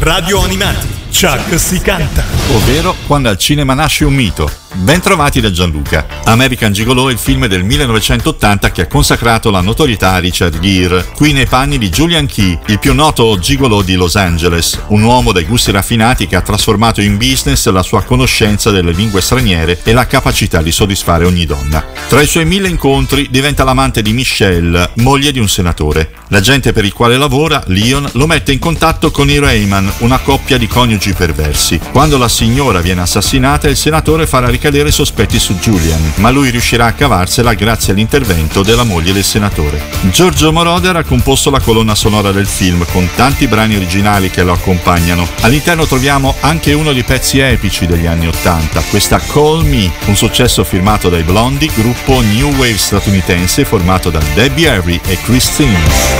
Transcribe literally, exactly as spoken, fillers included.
Radio Animati. Chuck si canta. Ovvero Quando al cinema nasce un mito. Ben trovati da Gianluca. American Gigolo è il film del millenovecentottanta che ha consacrato la notorietà a Richard Gere, qui nei panni di Julian Key, il più noto gigolo di Los Angeles, un uomo dai gusti raffinati che ha trasformato in business la sua conoscenza delle lingue straniere e la capacità di soddisfare ogni donna. Tra i suoi mille incontri diventa l'amante di Michelle, moglie di un senatore. L'agente per il quale lavora, Leon, lo mette in contatto con i Rayman, una coppia di coniugi perversi. Quando la signora viene assassinata, il senatore farà ricadere i sospetti su Julian, ma lui riuscirà a cavarsela grazie all'intervento della moglie del senatore. Giorgio Moroder ha composto la colonna sonora del film con tanti brani originali che lo accompagnano. All'interno troviamo anche uno dei pezzi epici degli anni ottanta, questa Call Me, un successo firmato dai Blondie, gruppo new wave statunitense formato da Debbie Harry e Christine.